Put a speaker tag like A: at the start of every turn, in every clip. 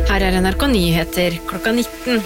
A: Her NRK Nyheter klokka 19.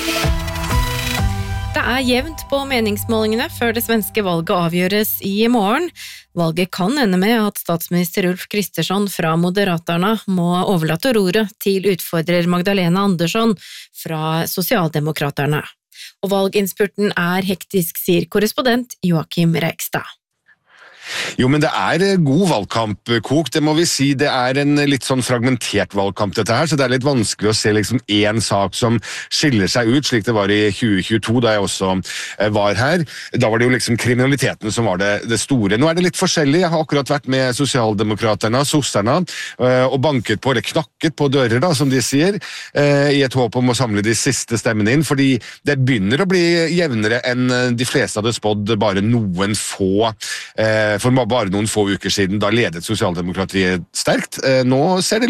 A: Det jevnt på meningsmålingene før det svenske valget avgjøres i morgen. Valget kan ende med at statsminister Ulf Kristersson fra Moderaterna må overlate roret til utfordrer Magdalena Andersson fra Socialdemokraterna. Og valginnspurten hektisk, sier korrespondent Joachim Reikstad.
B: Jo, men det god valgkampkok, det må vi si. Det en litt sånn fragmentert valgkamp dette her, så det litt vanskelig å se liksom en sak som skiller seg ut, slik det var i 2022, da jeg også var her. Da var det jo liksom kriminaliteten som var det store. Nå det litt forskjellig. Jeg har akkurat vært med Socialdemokraterna, sosserne, og banket på, eller knakket på dører, da, som de sier, i et håp om å samle de siste stemmene inn, fordi det begynner å bli jevnere enn de fleste hadde spådd bare noen få for bare noen få uker siden, da ledet Socialdemokratiet sterkt. Nå ser det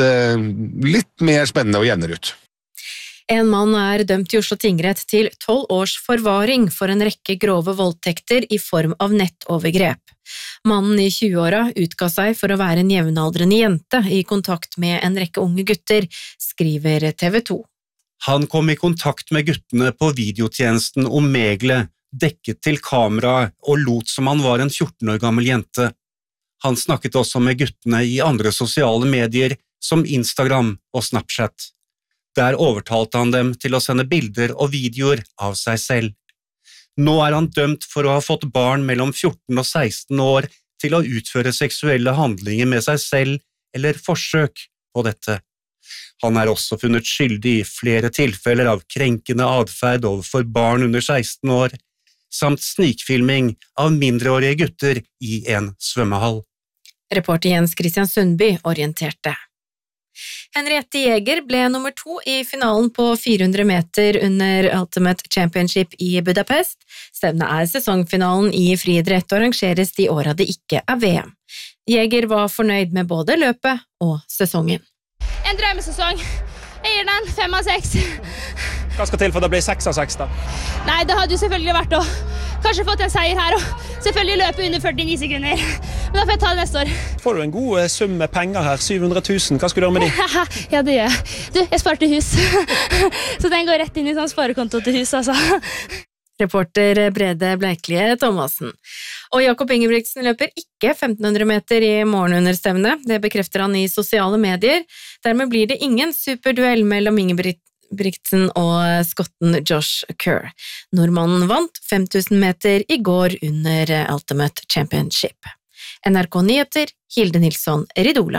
B: litt mer spennende og jevnere ut.
A: En mann dømt i Oslo tingrett til 12 års forvaring for en rekke grove voldtekter i form av nettovergrep. Mannen i 20-åra utga seg for å være en jevnaldrende jente i kontakt med en rekke unge gutter, skriver TV 2.
C: Han kom i kontakt med guttene på videotjenesten Omegle, dekket til kamera og lot som han var en 14 år gammel jente. Han snakket også med guttene i andre sosiale medier som Instagram og Snapchat. Der overtalte han dem til å sende bilder og videoer av seg selv. Nå han dømt for å ha fått barn mellom 14 og 16 år til å utføre seksuelle handlinger med seg selv eller forsøk på dette. Han også funnet skyldig i flere tilfeller av krenkende adferd overfor barn under 16 år, samt snikfilming av mindreårige gutter i en svømmehall.
A: Reporter Jens Christian Sundby orienterte. Henriette Jäger ble nummer 2 i finalen på 400 meter under Ultimate Championship i Budapest. Stevnet sesongfinalen i friidrett og arrangeres de åra det ikke VM. Jäger var fornøyd med både løpet og sesongen.
D: En drømmesesong. Jeg gir den 5 av 6.
E: Hva skal til for det blir 6 av 6 da?
D: Nei, det hadde jo selvfølgelig vært å kanskje fått en seier her og selvfølgelig løpe under 49 sekunder. Men da får jeg ta det neste år.
E: Får du en god sum med penger her, 700 000, hva skal du gjøre med de?
D: Ja, det gjør jeg. Du, jeg sparte hus. Så den går rett inn i sånn sparekonto til hus, altså.
A: Reporter Brede Bleiklie Thomassen. Og Jakob Ingebrigtsen løper ikke 1500 meter i morgen under stevnet. Det bekrefter han i sosiale medier. Dermed blir det ingen superduell mellom Ingebrigtsen og skotten Josh Kerr. Nordmannen vant 5000 meter i går under Ultimate Championship. NRK Nyheter, Hilde Nilsson Ridola.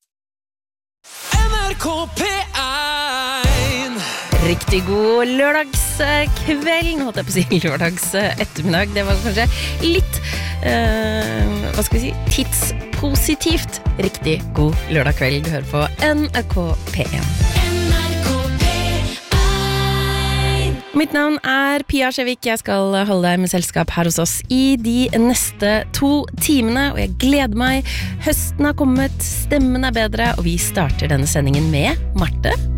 F: NRK P1
A: Riktig god lørdagskveld, holdt jeg på å si lørdags ettermiddag. Det var kanskje litt, hva skal vi si, tidspositivt. Riktig god lørdagskveld, du hører på NRK P1. Mitt navn Pia Skjevik, jeg skal holde deg med selskap her hos oss i de neste 2 timene, og jeg gleder meg. Høsten har kommet, stemmen bedre, og vi starter denne sendingen med Marte